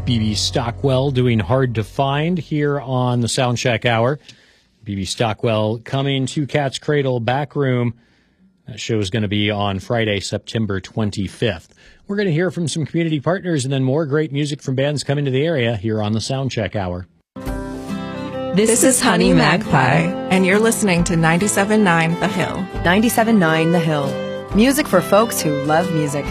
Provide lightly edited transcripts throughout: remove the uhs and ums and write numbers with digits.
B.B. Stockwell doing Hard to Find here on the Soundcheck Hour. B.B. Stockwell coming to Cat's Cradle Back Room. That show is going to be on Friday, September 25th. We're going to hear from some community partners and then more great music from bands coming to the area here on the Soundcheck Hour. This is Honey Magpie, and you're listening to 97.9 The Hill. 97.9 The Hill. Music for folks who love music.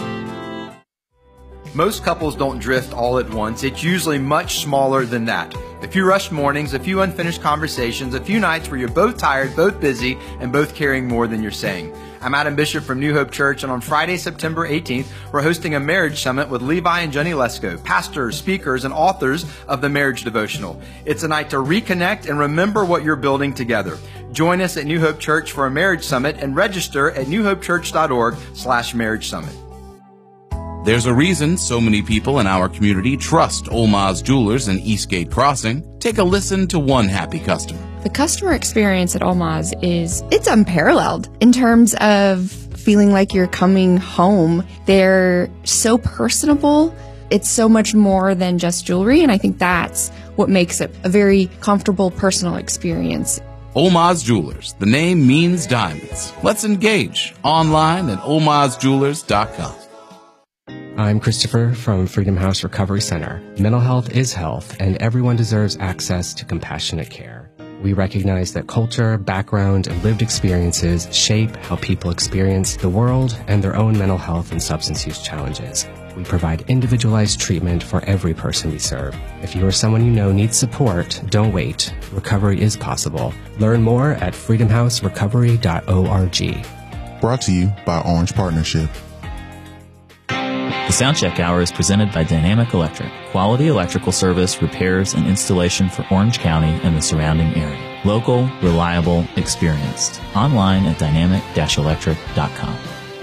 Most couples don't drift all at once. It's usually much smaller than that. A few rushed mornings, a few unfinished conversations, a few nights where you're both tired, both busy, and both carrying more than you're saying. I'm Adam Bishop from New Hope Church, and on Friday, September 18th, we're hosting a marriage summit with Levi and Jenny Lesko, pastors, speakers, and authors of the Marriage Devotional. It's a night to reconnect and remember what you're building together. Join us at New Hope Church for a marriage summit and register at newhopechurch.org/marriage summit. There's a reason so many people in our community trust Olmaz Jewelers in Eastgate Crossing. Take a listen to one happy customer. The customer experience at Olmaz it's unparalleled in terms of feeling like you're coming home. They're so personable. It's so much more than just jewelry, and I think that's what makes it a very comfortable, personal experience. Olmaz Jewelers. The name means diamonds. Let's engage online at olmazjewelers.com. I'm Christopher from Freedom House Recovery Center. Mental health is health, and everyone deserves access to compassionate care. We recognize that culture, background, and lived experiences shape how people experience the world and their own mental health and substance use challenges. We provide individualized treatment for every person we serve. If you or someone you know needs support, don't wait. Recovery is possible. Learn more at freedomhouserecovery.org. Brought to you by Orange Partnership. The Soundcheck Hour is presented by Dynamic Electric, quality electrical service, repairs, and installation for Orange County and the surrounding area. Local, reliable, experienced. Online at dynamic-electric.com.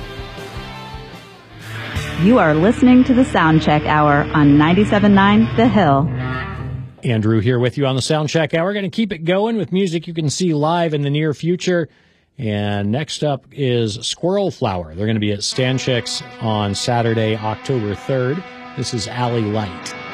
You are listening to the Soundcheck Hour on 97.9 The Hill. Andrew here with you on the Soundcheck Hour. We're going to keep it going with music you can see live in the near future. And next up is Squirrel Flower. They're going to be at Stanchik's on Saturday, October 3rd. This is Alley Light.